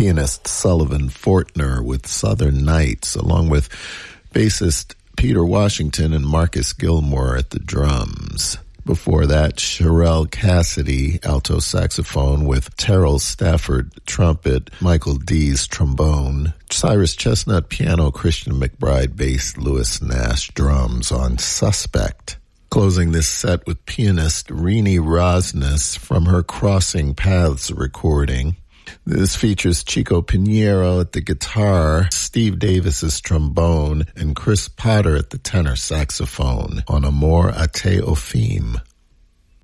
pianist Sullivan Fortner with Southern Nights, along with bassist Peter Washington and Marcus Gilmore at the drums. Before that, Sherelle Cassidy, alto saxophone with Terrell Stafford, trumpet, Michael Dees, trombone, Cyrus Chestnut, piano, Christian McBride, bass, Lewis Nash, drums on Suspect. Closing this set with pianist Rini Rosnes from her Crossing Paths recording. This features Chico Pinheiro at the guitar, Steve Davis's trombone, and Chris Potter at the tenor saxophone on Amor a te o fim.